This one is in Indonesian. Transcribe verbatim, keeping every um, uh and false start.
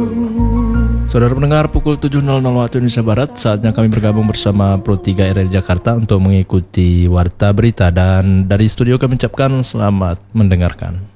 Saudara pendengar, pukul tujuh nol nol waktu Indonesia Barat, saatnya kami bergabung bersama Pro tiga R R I Jakarta untuk mengikuti Warta Berita. Dan dari studio kami ucapkan selamat mendengarkan.